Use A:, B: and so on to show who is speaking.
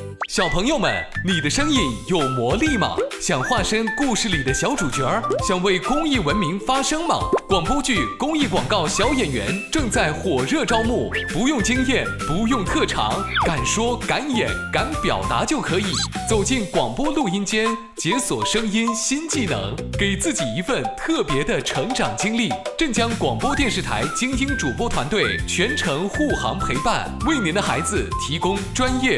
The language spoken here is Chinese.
A: 小朋友们，你的声音有魔力吗？想化身故事里的小主角，想为公益文明发声吗？广播剧、公益广告小演员正在火热招募，不用经验，不用特长，敢说敢演敢表达就可以。走进广播录音间，解锁声音新技能，给自己一份特别的成长经历。镇江广播电视台精英主播团队全程护航陪伴，为您的孩子提供专业